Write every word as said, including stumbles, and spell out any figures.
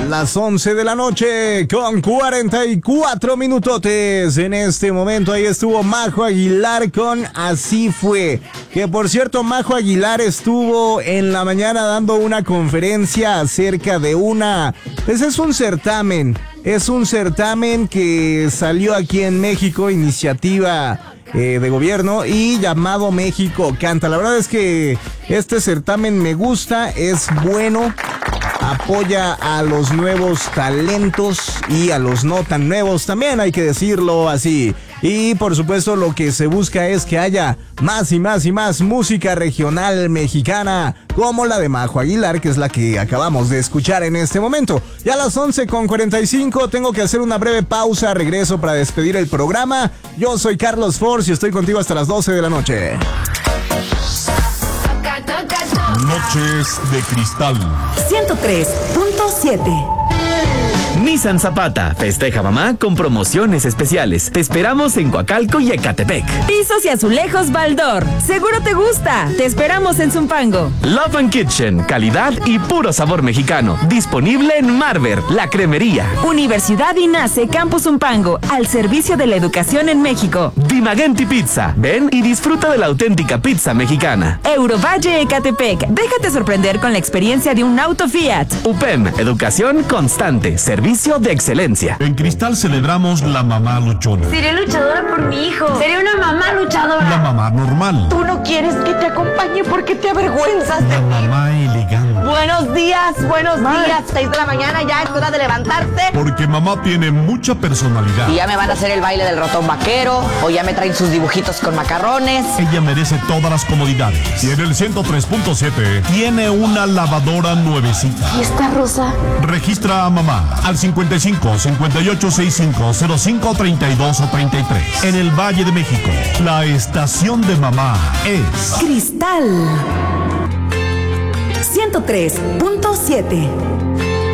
Las once de la noche con cuarenta y cuatro minutotes. En este momento ahí estuvo Majo Aguilar con Así Fue. Que por cierto, Majo Aguilar estuvo en la mañana dando una conferencia acerca de una... Pues es un certamen. Es un certamen que salió aquí en México, iniciativa eh, de gobierno y llamado México Canta. La verdad es que este certamen me gusta, es bueno. Apoya a los nuevos talentos y a los no tan nuevos, también hay que decirlo así. Y por supuesto lo que se busca es que haya más y más y más música regional mexicana, como la de Majo Aguilar, que es la que acabamos de escuchar en este momento. Ya a las once con cuarenta y cinco tengo que hacer una breve pausa, regreso para despedir el programa. Yo soy Carlos Force y estoy contigo hasta las doce de la noche. Noches de Cristal ciento tres punto siete. Nissan Zapata festeja mamá con promociones especiales. Te esperamos en Coacalco y Ecatepec. Pisos y azulejos Baldor. Seguro te gusta. Te esperamos en Zumpango. Love and Kitchen, calidad y puro sabor mexicano. Disponible en Marver, la cremería. Universidad INACE Campus Zumpango, al servicio de la educación en México. Dimagenti Pizza. Ven y disfruta de la auténtica pizza mexicana. Eurovalle Ecatepec. Déjate sorprender con la experiencia de un auto Fiat. U P E M, educación constante. Servicio de excelencia. En Cristal celebramos la mamá luchona. Seré luchadora por mi hijo. Seré una mamá luchadora. La mamá normal. Tú no quieres que te acompañe porque te avergüenzas de La mí. mamá elegante. Buenos días, buenos Ma. días. Seis de la mañana, ya es hora de levantarse. Porque mamá tiene mucha personalidad. Y ya me van a hacer el baile del ratón vaquero, o ya me traen sus dibujitos con macarrones. Ella merece todas las comodidades. Y en el ciento tres punto siete tiene una lavadora nuevecita. ¿Y esta rosa? Registra a mamá al cincuenta y cinco, cincuenta y ocho, sesenta y cinco, cero cinco, treinta y dos o treinta y tres. En el Valle de México, la estación de mamá es Cristal ciento tres punto siete.